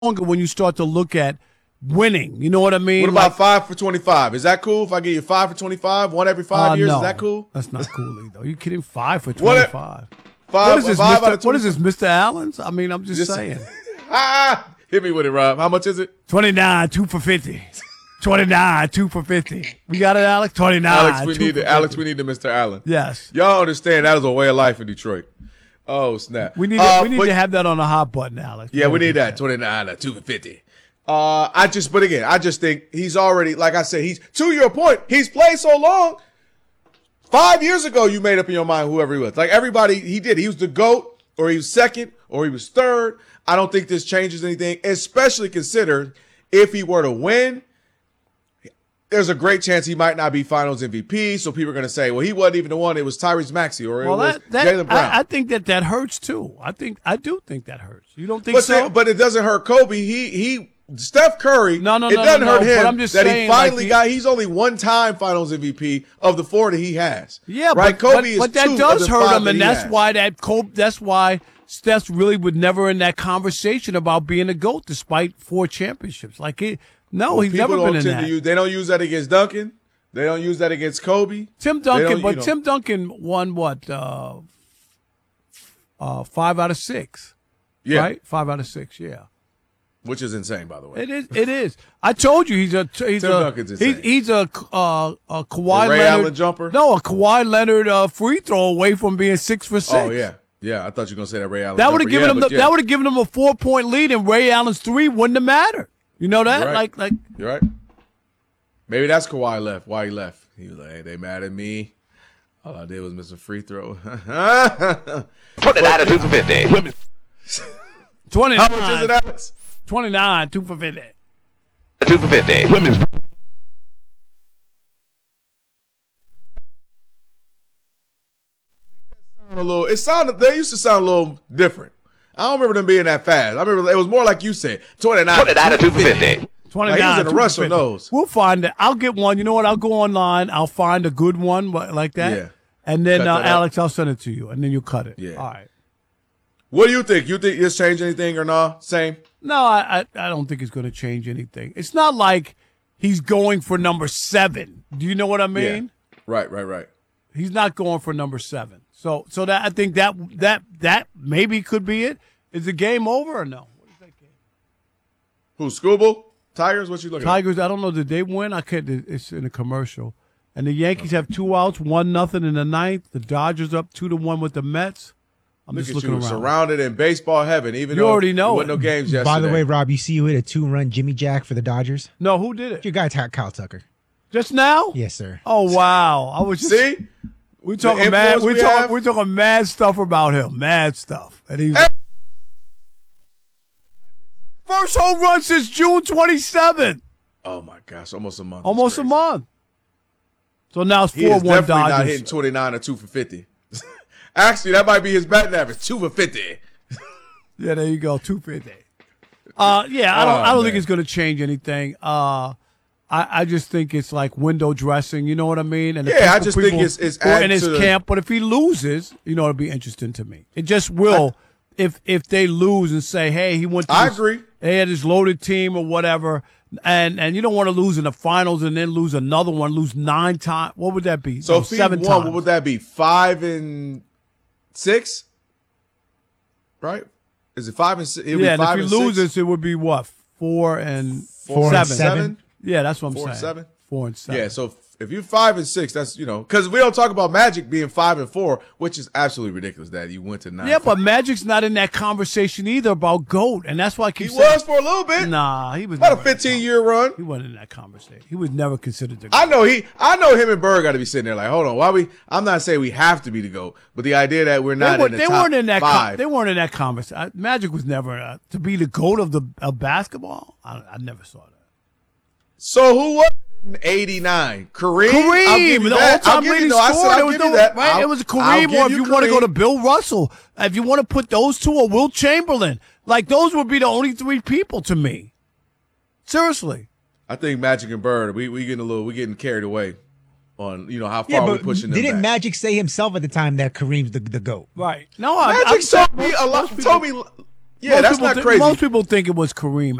longer when you start to look at winning. You know what I mean? What about 5 for 25? Is that cool if I give you 5 for 25, one every 5 years? No, is that cool? That's not cool either. Are you kidding? 5 for 25. What is this, Mr. Allen's? I mean, I'm just saying. Hit me with it, Rob. How much is it? 29, 2 for 50. 29, 2 for 50. We got it, Alex? 29. Alex, we need the Mr. Allen. Yes. Y'all understand that is a way of life in Detroit. Oh, snap. We need to have that on the hot button, Alex. Yeah, we need that. 29, 2 for 50. I just think he's already, like I said, to your point, he's played so long. 5 years ago, you made up in your mind whoever he was. Like everybody, he did. He was the GOAT, or he was second, or he was third. I don't think this changes anything, especially considered if he were to win, there's a great chance he might not be Finals MVP. So people are going to say, well, he wasn't even the one. It was Tyrese Maxey or it was Jaylen Brown. I think that hurts too. I do think that hurts. You don't think so? But it doesn't hurt Kobe. Steph Curry. No. It doesn't hurt him. But I'm just saying, he finally got. He's only one-time Finals MVP of the 4 that he has. Yeah, right. Kobe but is that does hurt him, and that's why Steph really was never in that conversation about being a GOAT despite 4 championships. He's never been in that. They don't use that against Duncan. They don't use that against Kobe. Tim Duncan won what? 5 out of 6. Yeah. Right? 5 out of 6. Yeah. Which is insane, by the way. It is. I told you he's a Kawhi Ray Leonard Allen jumper. No, a Kawhi Leonard free throw away from being 6 for 6. Oh yeah. Yeah, I thought you were gonna say that Ray Allen. That would have given him that would have given him a 4-point lead, and Ray Allen's 3 wouldn't have mattered. You know that? You're right. Like you're right. Maybe that's Kawhi left. Why he left? He was like, "Hey, they mad at me. All I did was miss a free throw." 29 to 2 for 50. 29. How much is it, Alex? 29, 2 for 50. 2 for 50. Women's. They used to sound a little different. I don't remember them being that fast. I remember it was more like you said, 29 to 2 for 50. 29. Like he was in a rush on those. We'll find it. I'll get one. You know what? I'll go online. I'll find a good one like that. Yeah. And then, Alex, I'll send it to you, and then you cut it. Yeah. All right. What do you think? You think it's changed anything or not? Same? No, I don't think it's going to change anything. It's not like he's going for number 7. Do you know what I mean? Yeah. Right. He's not going for number 7. So that I think that maybe could be it. Is the game over or no? What is that game? Who, Scooble? Tigers? What you looking at? Tigers, I don't know. Did they win? I can't. It's in a commercial. And the Yankees have 2 outs, 1-0 in the 9th. The Dodgers up 2-1 with the Mets. I'm Look just at looking you, around. surrounded in baseball heaven. Even you though already know there wasn't no games yesterday. By the way, Rob, you see who hit a 2-run Jimmy Jack for the Dodgers? No, who did it? Your guy, Kyle Tucker. Just now? Yes, sir. Oh wow! I was just, see. We're talking mad. We're talking mad stuff about him. Mad stuff, and he's first home run since June 27th. Oh my gosh, almost a month. Almost a month. So now it's 4-1 Dodgers. Definitely not hitting 29 or 2 for 50. Actually, that might be his batting average, 2 for 50. Yeah, there you go, 250. I don't think it's going to change anything. I just think it's like window dressing. You know what I mean? And I just think it's in his camp. But if he loses, it'll be interesting to me. It just will. If they lose and say, hey, he went to I agree. They had his loaded team or whatever, and you don't want to lose in the finals and then lose another one, lose 9 times. What would that be? So if 7 he times. won, what would that be? 5 and 6? Right? Is it 5 and 6? Yeah, and if he loses, it would be what? 4 and 7. Yeah, that's what I'm saying. 4 and 7? 4 and 7. Yeah, so if you're 5 and 6, that's, because we don't talk about Magic being 5 and 4, which is absolutely ridiculous that you went to 9. Yeah, but Magic's not in that conversation either about GOAT, and that's why I keep saying. He was for a little bit. Nah, he was about a 15-year run. He wasn't in that conversation. He was never considered the GOAT. I know him and Bird got to be sitting there like, hold on, I'm not saying we have to be the GOAT, but the idea that we're not in the top 5. They weren't in that conversation. Magic was never to be the GOAT of basketball. I never saw that. So who was in 89? Kareem? The all-time leading scorer. It was Kareem, or if you want to go to Bill Russell, if you want to put those two, or Will Chamberlain, like those would be the only 3 people to me. Seriously. I think Magic and Bird, we getting carried away on how far we're pushing them didn't back. Magic say himself at the time that Kareem's the GOAT? Right. No, Magic told me Yeah, that's not crazy. Most people think it was Kareem.